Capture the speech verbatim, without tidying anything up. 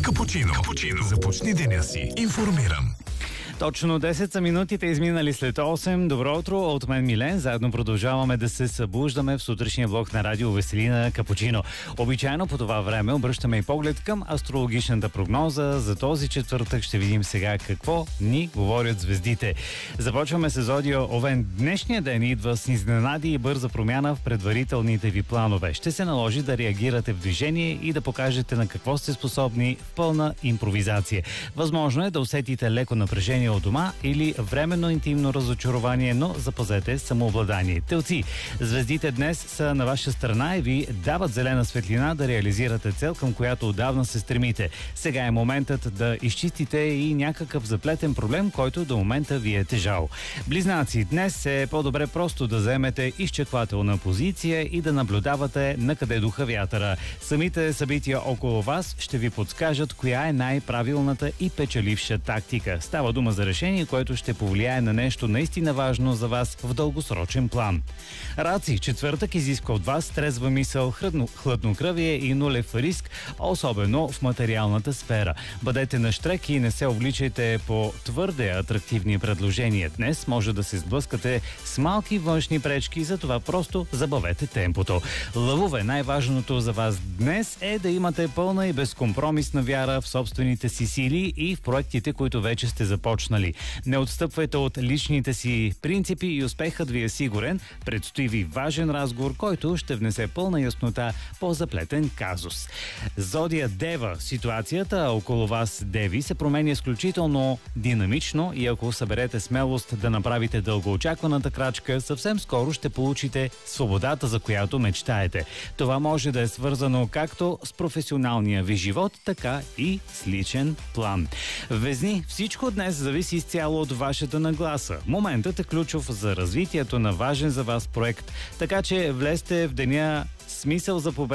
Капучино. Капучино. Започни деня си информиран. Точно десет са минутите изминали след осем. Добро утро от мен Милен. Заедно продължаваме да се събуждаме в сутрешния блок на радио Веселина Капучино. Обичайно по това време обръщаме и поглед към астрологичната прогноза. За този четвъртък ще видим сега какво ни говорят звездите. Започваме с зодия Овен. Днешния ден идва с изненади и бърза промяна в предварителните ви планове. Ще се наложи да реагирате в движение и да покажете на какво сте способни в пълна импровизация. Възможно е да усетите леко напрежение от дома или временно интимно разочарование, но запазете самообладание. Телци, звездите днес са на ваша страна и ви дават зелена светлина да реализирате цел, към която отдавна се стремите. Сега е моментът да изчистите и някакъв заплетен проблем, който до момента ви е тежал. Близнаци, днес е по-добре просто да вземете изчаквателна позиция и да наблюдавате на къде духа вятъра. Самите събития около вас ще ви подскажат коя е най-правилната и печеливша тактика. Става дума за решение, което ще повлияе на нещо наистина важно за вас в дългосрочен план. Раци, четвъртък изисква от вас трезва мисъл, хладно, хладнокръвие и нулев риск, особено в материалната сфера. Бъдете нащрек и не се обличайте по твърде атрактивни предложения. Днес може да се сблъскате с малки външни пречки, затова просто забавете темпото. Лъвове, най-важното за вас днес е да имате пълна и безкомпромисна вяра в собствените си сили и в проектите, които вече сте започнали. Не отстъпвайте от личните си принципи и успехът ви е сигурен. Предстои ви важен разговор, който ще внесе пълна яснота по заплетен казус. Зодия Дева. Ситуацията около вас, Деви, се променя изключително динамично и ако съберете смелост да направите дългоочакваната крачка, съвсем скоро ще получите свободата, за която мечтаете. Това може да е свързано както с професионалния ви живот, така и с личен план. Везни, всичко днес зависи изцяло от вашата нагласа. Моментът е ключов за развитието на важен за вас проект, така че влезте в деня с мисъл за победа.